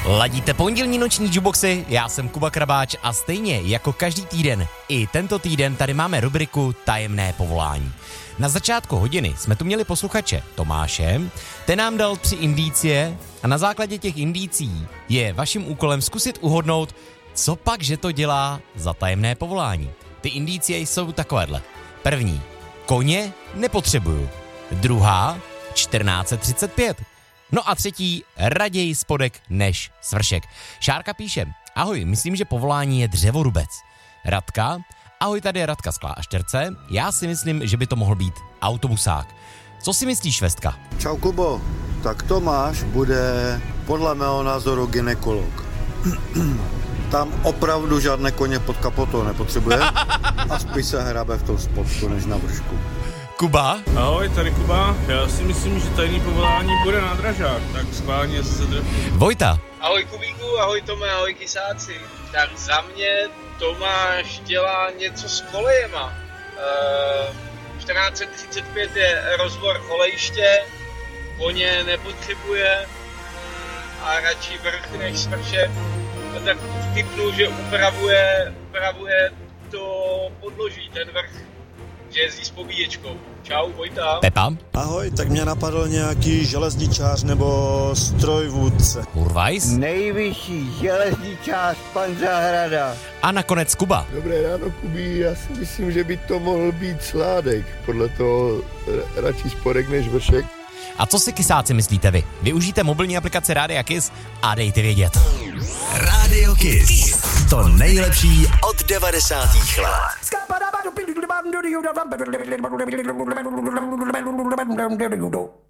Ladíte pondělní noční jukeboxy, já jsem Kuba Krabáč a stejně jako každý týden, i tento týden tady máme rubriku Tajemné povolání. Na začátku hodiny jsme tu měli posluchače Tomáše, ten nám dal 3 indicie a na základě těch indicí je vaším úkolem zkusit uhodnout, co pak, že to dělá za tajemné povolání. Ty indicie jsou takovéhle. První, koně nepotřebuju. Druhá, 1435. No a třetí, raději spodek než svršek. Šárka píše, ahoj, myslím, že povolání je dřevorubec. Radka, ahoj, tady je Radka z Klášterce, já si myslím, že by to mohl být autobusák. Co si myslíš, Vestka? Čau, Kubo, tak Tomáš bude podle mého názoru gynekolog. Tam opravdu žádné koně pod kapotou nepotřebuje a spíš se hrabe v tom spodku než na vršku. Kuba? Ahoj, tady Kuba. Já si myslím, že tajný povolání bude nádražák, tak schválně se drpí. Vojta? Ahoj Kubíku, ahoj Tome, ahoj kysáci. Tak za mě Tomáš dělá něco s kolejema. 1435 je rozvor kolejiště, koně nepotřebuje a radši vrch než svršek. Tak tipnu, že upravuje to podloží, ten vrch, že jezdí s pobíječkou. Čau, Vojta. Pepa? Ahoj, tak mě napadl nějaký železničář nebo strojvůdce. Urvajs? Nejvyšší železničář pan Zahrada. A nakonec Kuba. Dobré ráno, Kubí, já si myslím, že by to mohl být Sládek, podle toho radši spodek než vršek. A co si kysáci myslíte vy? Využijte mobilní aplikaci Rádia Kiss a dejte vědět. Rádio Kiss. To nejlepší od 90. let.